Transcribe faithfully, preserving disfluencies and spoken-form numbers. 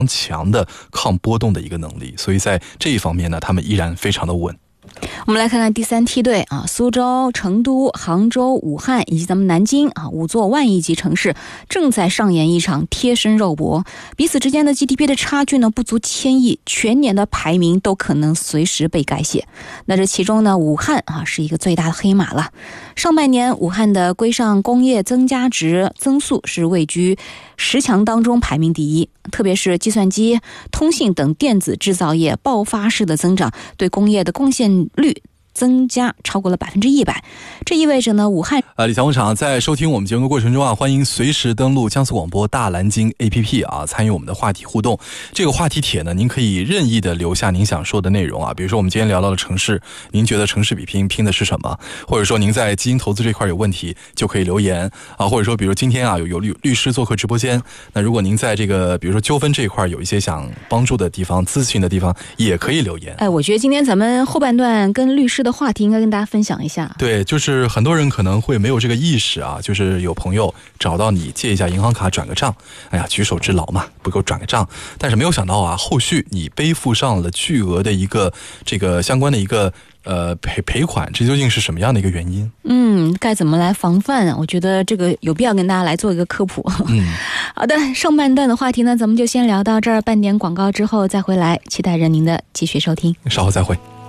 强的抗波动的一个能力，所以在这一方面呢，他们依然非常的稳。 我们来看看第三梯队啊，苏州、成都、杭州、武汉以及咱们南京啊，五座万亿级城市正在上演一场贴身肉搏，彼此之间的 G D P 的差距呢不足千亿，全年的排名都可能随时被改写。那这其中呢，武汉啊是一个最大的黑马了。上半年武汉的规上工业增加值增速是位居十强当中排名第一，特别是计算机、通信等电子制造业爆发式的增长，对工业的贡献率增加超过了百分之一百，这意味着呢，武汉呃，理财工厂在收听我们节目的过程中啊，欢迎随时登录江苏广播大蓝鲸 A P P 啊，参与我们的话题互动。这个话题帖呢，您可以任意的留下您想说的内容啊，比如说我们今天聊到的城市，您觉得城市比拼拼的是什么？或者说您在基金投资这块有问题，就可以留言啊，或者说比如今天啊有有律律师做客直播间，那如果您在这个比如说纠纷这一块有一些想帮助的地方、咨询的地方，也可以留言。 哎，我觉得今天咱们后半段跟律师的话题应该跟大家分享一下。 对，就是很多人可能会没有这个意识啊，就是有朋友找到你借一下银行卡转个账，哎呀，举手之劳嘛，不够转个账，但是没有想到啊，后续你背负上了巨额的一个这个相关的一个呃赔赔款，这究竟是什么样的一个原因？ 嗯，该怎么来防范啊？我觉得这个有必要跟大家来做一个科普。 嗯， 好的，上半段的话题呢，咱们就先聊到这儿，半点广告之后再回来，期待着您的继续收听。 稍后再会。